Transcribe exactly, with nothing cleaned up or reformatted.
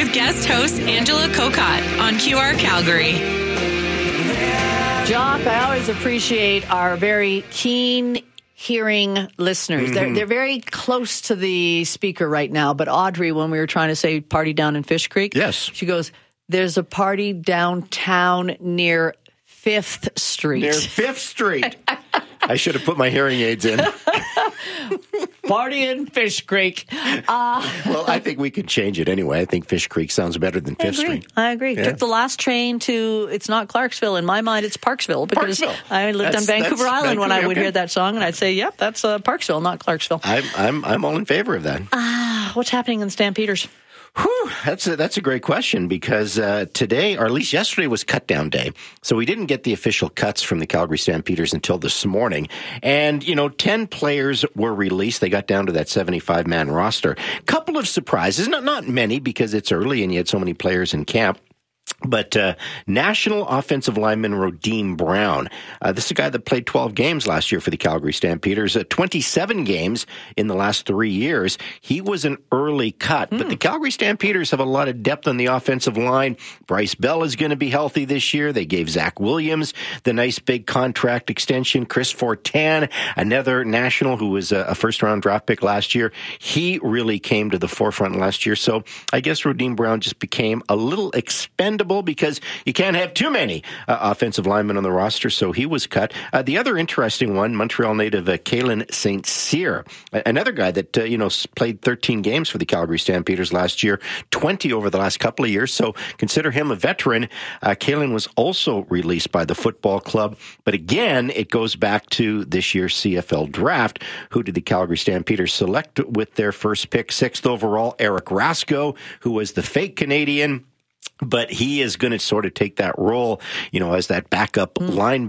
with guest host Angela Kokott on Q R Calgary. Jock, I always appreciate our very keen hearing listeners. Mm-hmm. They're they're very close to the speaker right now. But Audrey, when we were trying to say party down in Fish Creek, yes, she goes, "There's a party downtown near Fifth Street." Near Fifth Street. I should have put my hearing aids in. Party in Fish Creek. Uh, well, I think we could change it anyway. I think Fish Creek sounds better than Fifth Street. I agree. Yeah. Took the last train to, it's not Clarksville. In my mind, it's Parksville because Parksville. I lived That's, on Vancouver Island when I would okay. hear that song, and I'd say, yep, that's uh, Parksville, not Clarksville. I'm, I'm, I'm all in favor of that. Ah, uh, what's happening in Stampeders? Whew, that's a, that's a great question because uh, today, or at least yesterday, was cut down day. So we didn't get the official cuts from the Calgary Stampeders until this morning. And, you know, ten players were released. They got down to that seventy-five man roster. Couple of surprises, not, not many because it's early and you had so many players in camp. But uh, national offensive lineman Rodim Brown, uh, this is a guy that played twelve games last year for the Calgary Stampeders, uh, twenty-seven games in the last three years. He was an early cut, mm. but the Calgary Stampeders have a lot of depth on the offensive line. Bryce Bell is going to be healthy this year. They gave Zach Williams the nice big contract extension. Chris Fortan, another national who was a, a first-round draft pick last year, he really came to the forefront last year. So I guess Rodim Brown just became a little expendable because you can't have too many uh, offensive linemen on the roster, so he was cut. Uh, the other interesting one, Montreal native uh, Kalen Saint Cyr, another guy that uh, you know played thirteen games for the Calgary Stampeders last year, twenty over the last couple of years, so consider him a veteran. Uh, Kalen was also released by the football club, but again, it goes back to this year's C F L draft. Who did the Calgary Stampeders select with their first pick, sixth overall? Eric Rasco, who was the fake Canadian. But he is going to sort of take that role, you know, as that backup mm. linebacker.